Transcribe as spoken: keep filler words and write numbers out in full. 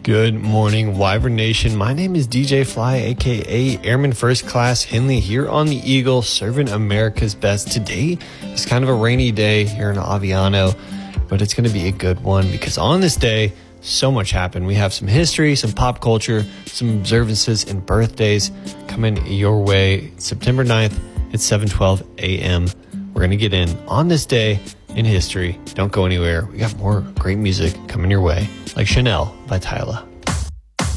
Good morning, Wyvern Nation. My name is D J Fly, aka Airman First Class Henley, here on the Eagle, serving America's best. Today is kind of a rainy day here in Aviano, but it's going to be a good one because on this day, so much happened. We have some history, some pop culture, some observances, and birthdays coming your way. September ninth at seven twelve a.m. We're going to get in on this day in history. Don't go anywhere. We got more great music coming your way, like Chanel by Tyla.